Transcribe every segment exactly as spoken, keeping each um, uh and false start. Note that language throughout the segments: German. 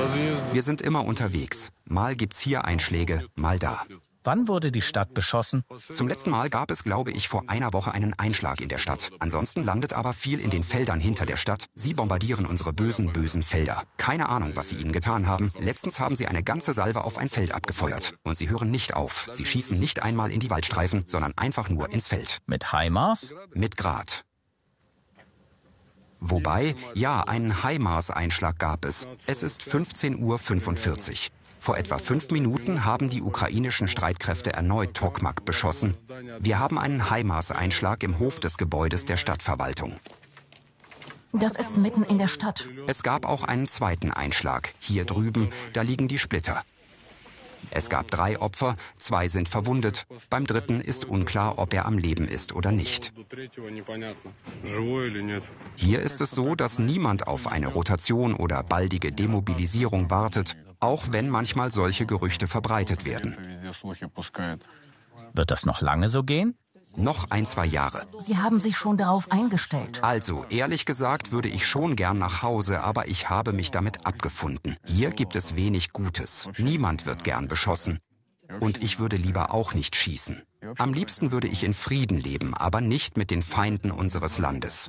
Wir sind immer unterwegs. Mal gibt's hier Einschläge, mal da. Wann wurde die Stadt beschossen? Zum letzten Mal gab es, glaube ich, vor einer Woche einen Einschlag in der Stadt. Ansonsten landet aber viel in den Feldern hinter der Stadt. Sie bombardieren unsere bösen, bösen Felder. Keine Ahnung, was sie ihnen getan haben. Letztens haben sie eine ganze Salve auf ein Feld abgefeuert. Und sie hören nicht auf. Sie schießen nicht einmal in die Waldstreifen, sondern einfach nur ins Feld. Mit HIMARS? Mit Grad. Wobei, ja, einen HIMARS-Einschlag gab es. Es ist fünfzehn Uhr fünfundvierzig. Vor etwa fünf Minuten haben die ukrainischen Streitkräfte erneut Tokmak beschossen. Wir haben einen HIMARS-Einschlag im Hof des Gebäudes der Stadtverwaltung. Das ist mitten in der Stadt. Es gab auch einen zweiten Einschlag. Hier drüben, da liegen die Splitter. Es gab drei Opfer, zwei sind verwundet. Beim dritten ist unklar, ob er am Leben ist oder nicht. Hier ist es so, dass niemand auf eine Rotation oder baldige Demobilisierung wartet, auch wenn manchmal solche Gerüchte verbreitet werden. Wird das noch lange so gehen? Noch ein, zwei Jahre. Sie haben sich schon darauf eingestellt. Also, ehrlich gesagt, würde ich schon gern nach Hause, aber ich habe mich damit abgefunden. Hier gibt es wenig Gutes. Niemand wird gern beschossen. Und ich würde lieber auch nicht schießen. Am liebsten würde ich in Frieden leben, aber nicht mit den Feinden unseres Landes.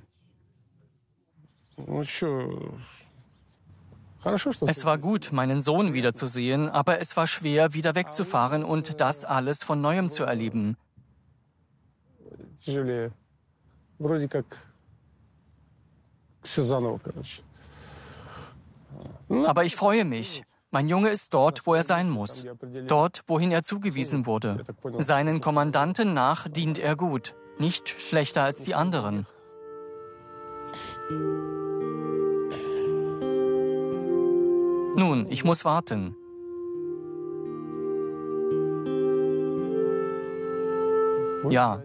Es war gut, meinen Sohn wiederzusehen, aber es war schwer, wieder wegzufahren und das alles von Neuem zu erleben. Aber ich freue mich. Mein Junge ist dort, wo er sein muss. Dort, wohin er zugewiesen wurde. Seinen Kommandanten nach dient er gut. Nicht schlechter als die anderen. Nun, ich muss warten. Ja,